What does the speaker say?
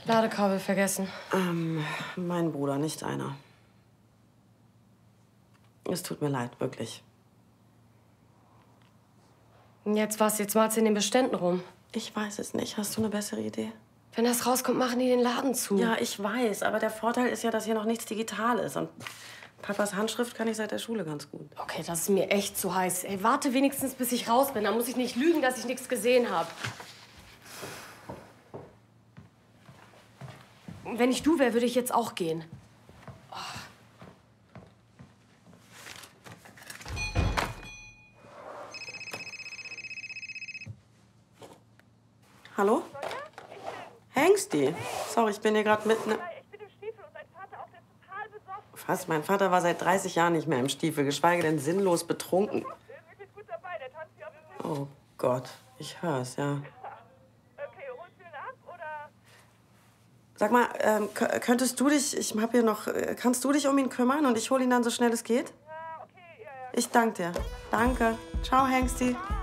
Ladekabel vergessen. Mein Bruder, nicht einer. Es tut mir leid, wirklich. Und jetzt was? Jetzt malst du in den Beständen rum. Ich weiß es nicht. Hast du eine bessere Idee? Wenn das rauskommt, machen die den Laden zu. Ja, ich weiß. Aber der Vorteil ist ja, dass hier noch nichts digital ist. Und Papas Handschrift kann ich seit der Schule ganz gut. Okay, das ist mir echt zu heiß. Ey, warte wenigstens, bis ich raus bin. Dann muss ich nicht lügen, dass ich nichts gesehen habe. Wenn ich du wäre, würde ich jetzt auch gehen. Hallo? Hengsti? Sorry, ich bin hier gerade mitten... Ich bin im Stiefel und dein Vater auch, der ist total besoffen. Was? Mein Vater war seit 30 Jahren nicht mehr im Stiefel, geschweige denn sinnlos betrunken. Ich bin gut dabei, der tanzt hier auf dem Tisch. Oh Gott, ich hör's, ja. Okay, holst du ihn ab, oder? Sag mal, könntest du dich... Ich hab hier noch... Kannst du dich um ihn kümmern und ich hole ihn dann so schnell es geht? Ja, okay, ja. Ich danke dir. Danke. Ciao, Hengsti.